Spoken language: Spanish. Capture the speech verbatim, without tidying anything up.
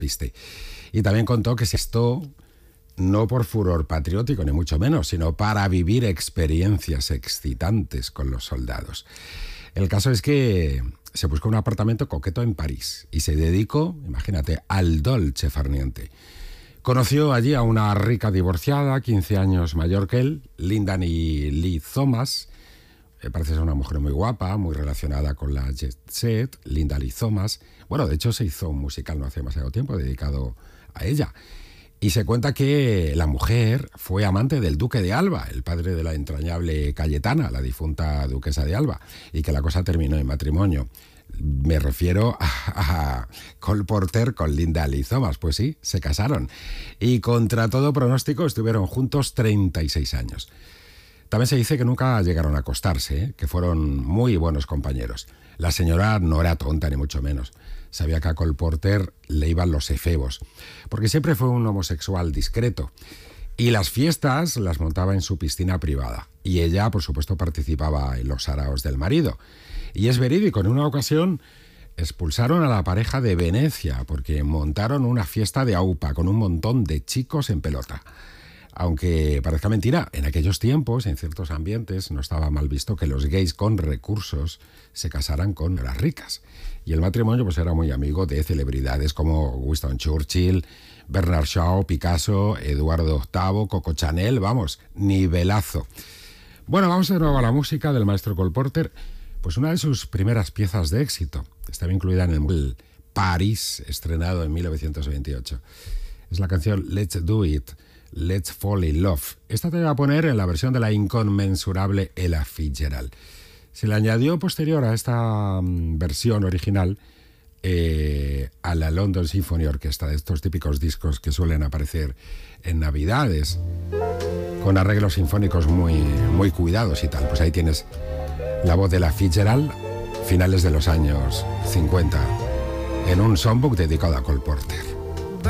¿viste? Y también contó que se esto no por furor patriótico, ni mucho menos, sino para vivir experiencias excitantes con los soldados. El caso es que se buscó un apartamento coqueto en París y se dedicó, imagínate, al dolce far niente. Conoció allí a una rica divorciada, quince años mayor que él, Lindani Lee Thomas. Me parece ser una mujer muy guapa, muy relacionada con la jet set, Linda Lee Thomas. Bueno, de hecho se hizo un musical no hace demasiado tiempo dedicado a ella. Y se cuenta que la mujer fue amante del duque de Alba, el padre de la entrañable Cayetana, la difunta duquesa de Alba, y que la cosa terminó en matrimonio. Me refiero a, a Cole Porter con Linda Lee Thomas. Pues sí, se casaron. Y contra todo pronóstico estuvieron juntos treinta y seis años. También se dice que nunca llegaron a acostarse, ¿eh? Que fueron muy buenos compañeros. La señora no era tonta, ni mucho menos. Sabía que a Cole Porter le iban los efebos, porque siempre fue un homosexual discreto. Y las fiestas las montaba en su piscina privada. Y ella, por supuesto, participaba en los saraos del marido. Y es verídico, en una ocasión expulsaron a la pareja de Venecia porque montaron una fiesta de aupa con un montón de chicos en pelota. Aunque parezca mentira, en aquellos tiempos, en ciertos ambientes, no estaba mal visto que los gays con recursos se casaran con las ricas. Y el matrimonio pues era muy amigo de celebridades como Winston Churchill, Bernard Shaw, Picasso, Eduardo octavo, Coco Chanel, vamos, nivelazo. Bueno, vamos de nuevo a la música del maestro Cole Porter. Pues una de sus primeras piezas de éxito estaba incluida en el París, estrenado en mil novecientos veintiocho. Es la canción Let's Do It, Let's Fall in Love. Esta te voy a poner en la versión de la inconmensurable Ella Fitzgerald. Se le añadió posterior a esta um, versión original eh, a la London Symphony Orchestra, de estos típicos discos que suelen aparecer en Navidades, con arreglos sinfónicos muy, muy cuidados y tal. Pues ahí tienes la voz de la Fitzgerald, finales de los años cincuenta, en un songbook dedicado a Cole Porter.